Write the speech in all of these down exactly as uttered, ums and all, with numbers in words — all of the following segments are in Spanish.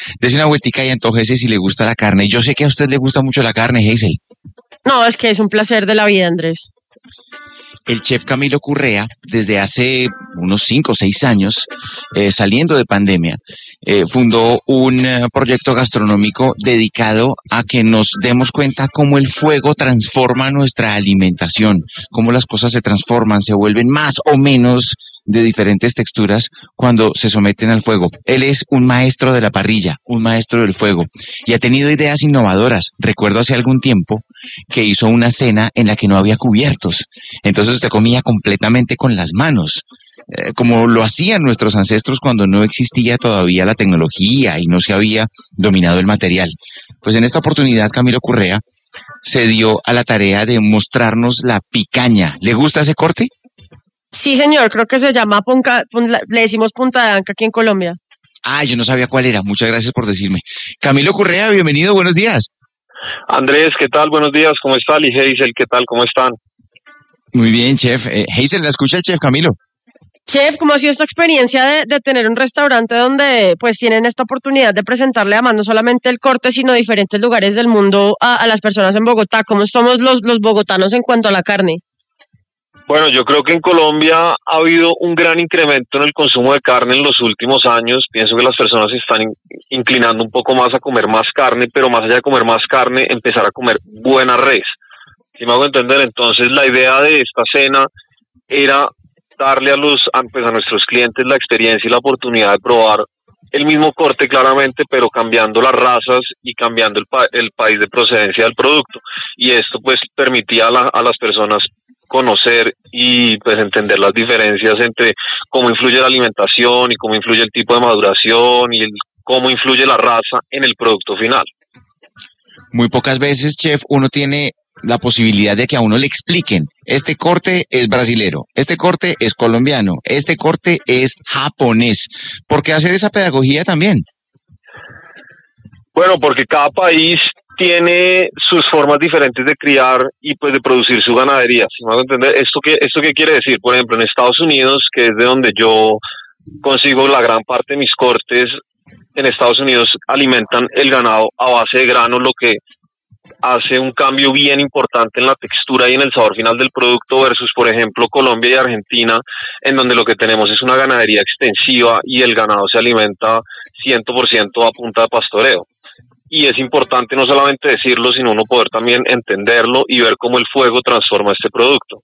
Dese una vueltica y antójese si le gusta la carne. Yo sé que a usted le gusta mucho la carne, Hazel. No, es que es un placer de la vida, Andrés. El chef Camilo Correa, desde hace unos cinco o seis años, eh, saliendo de pandemia, eh, fundó un eh, proyecto gastronómico dedicado a que nos demos cuenta cómo el fuego transforma nuestra alimentación, cómo las cosas se transforman, se vuelven más o menos de diferentes texturas cuando se someten al fuego. Él es un maestro de la parrilla, un maestro del fuego, y ha tenido ideas innovadoras. Recuerdo hace algún tiempo que hizo una cena en la que no había cubiertos. Entonces usted comía completamente con las manos, eh, como lo hacían nuestros ancestros cuando no existía todavía la tecnología y no se había dominado el material. Pues en esta oportunidad Camilo Correa se dio a la tarea de mostrarnos la picaña. ¿Le gusta ese corte? Sí, señor, creo que se llama punca, pun- le decimos punta de anca aquí en Colombia. Ah, yo no sabía cuál era. Muchas gracias por decirme. Camilo Correa, bienvenido, buenos días. Andrés, ¿qué tal? Buenos días, ¿cómo está? Y Hazel, ¿qué tal? ¿Cómo están? Muy bien, chef. Eh, Hazel, ¿la escucha el chef Camilo? Chef, ¿cómo ha sido esta experiencia de, de tener un restaurante donde pues tienen esta oportunidad de presentarle además no solamente el corte, sino diferentes lugares del mundo a, a las personas en Bogotá? ¿Cómo somos los, los bogotanos en cuanto a la carne? Bueno, yo creo que en Colombia ha habido un gran incremento en el consumo de carne en los últimos años. Pienso que las personas se están in- inclinando un poco más a comer más carne, pero más allá de comer más carne, empezar a comer buena res. Si me hago entender, entonces la idea de esta cena era darle a los a, pues a nuestros clientes la experiencia y la oportunidad de probar el mismo corte claramente, pero cambiando las razas y cambiando el, pa- el país de procedencia del producto. Y esto pues permitía a, la- a las personas conocer y pues entender las diferencias entre cómo influye la alimentación y cómo influye el tipo de maduración y el, cómo influye la raza en el producto final. Muy pocas veces, chef, uno tiene la posibilidad de que a uno le expliquen, este corte es brasilero, este corte es colombiano, este corte es japonés. ¿Por qué hacer esa pedagogía también? Bueno, porque cada país tiene sus formas diferentes de criar y pues de producir su ganadería. Si me hago entender, ¿esto qué, esto qué quiere decir? Por ejemplo, en Estados Unidos, que es de donde yo consigo la gran parte de mis cortes, en Estados Unidos alimentan el ganado a base de grano, lo que hace un cambio bien importante en la textura y en el sabor final del producto versus, por ejemplo, Colombia y Argentina, en donde lo que tenemos es una ganadería extensiva y el ganado se alimenta cien por ciento a punta de pastoreo. Y es importante no solamente decirlo, sino uno poder también entenderlo y ver cómo el fuego transforma este producto.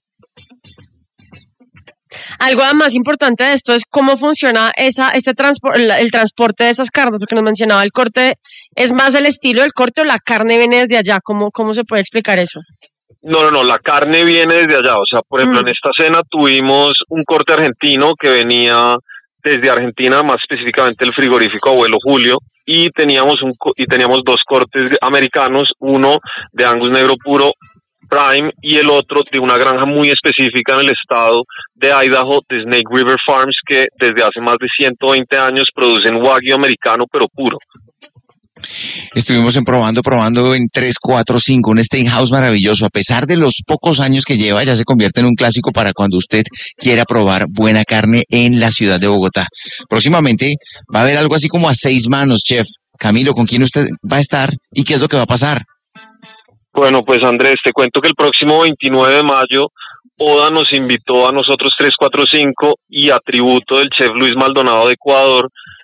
Algo más importante de esto es cómo funciona esa, ese transpor- el, el transporte de esas carnes, porque nos mencionaba el corte, ¿es más el estilo del corte o la carne viene desde allá? ¿Cómo, cómo se puede explicar eso? No, no, no, la carne viene desde allá. O sea, por ejemplo, Mm. en esta cena tuvimos un corte argentino que venía desde Argentina, más específicamente el frigorífico Abuelo Julio, y teníamos un co- y teníamos dos cortes americanos, uno de Angus negro puro Prime y el otro de una granja muy específica en el estado de Idaho, de Snake River Farms, que desde hace más de ciento veinte años producen wagyu americano pero puro. Estuvimos en probando, probando en tres, cuatro, cinco, un steakhouse maravilloso. A pesar de los pocos años que lleva, ya se convierte en un clásico para cuando usted quiera probar buena carne en la ciudad de Bogotá. Próximamente va a haber algo así como a seis manos, chef. Camilo, ¿con quién usted va a estar y qué es lo que va a pasar? Bueno, pues Andrés, te cuento que el próximo veintinueve de mayo Oda nos invitó a nosotros tres cuatro cinco y a tributo del chef Luis Maldonado de Ecuador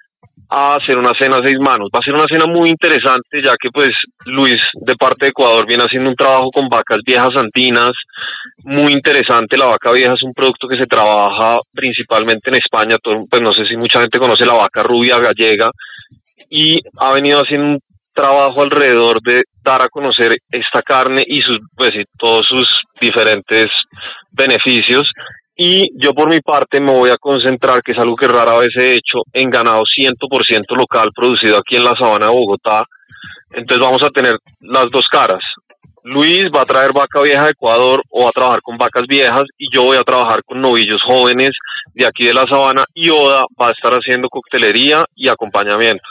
a hacer una cena a seis manos. Va a ser una cena muy interesante, ya que pues Luis de parte de Ecuador viene haciendo un trabajo con vacas viejas andinas muy interesante. La vaca vieja es un producto que se trabaja principalmente en España. Todo, pues no sé si mucha gente conoce la vaca rubia gallega, y ha venido haciendo un trabajo alrededor de dar a conocer esta carne y sus pues y todos sus diferentes beneficios. Y yo por mi parte me voy a concentrar, que es algo que rara vez he hecho, en ganado cien por ciento local producido aquí en la sabana de Bogotá. Entonces vamos a tener las dos caras. Luis va a traer vaca vieja de Ecuador o va a trabajar con vacas viejas, y yo voy a trabajar con novillos jóvenes de aquí de la sabana, y Oda va a estar haciendo coctelería y acompañamientos.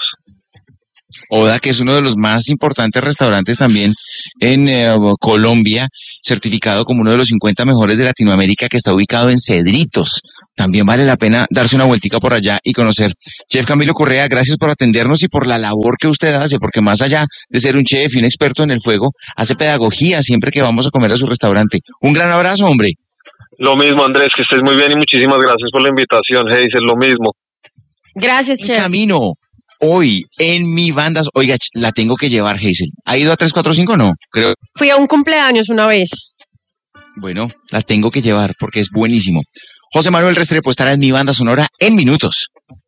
Oda, que es uno de los más importantes restaurantes también en eh, Colombia, certificado como uno de los cincuenta mejores de Latinoamérica, que está ubicado en Cedritos. también vale la pena darse una vueltica por allá y conocer. Chef Camilo Correa, gracias por atendernos y por la labor que usted hace, porque más allá de ser un chef y un experto en el fuego, hace pedagogía siempre que vamos a comer a su restaurante. Un gran abrazo, hombre. Lo mismo, Andrés, que estés muy bien y muchísimas gracias por la invitación, Hazel, lo mismo. Gracias, En chef. camino, hoy, en mi banda, oiga, ch- la tengo que llevar, Hazel. ¿Ha ido a tres cuatro cinco? No, creo. Fui a un cumpleaños una vez. Bueno, la tengo que llevar porque es buenísimo. José Manuel Restrepo estará en mi banda sonora en minutos.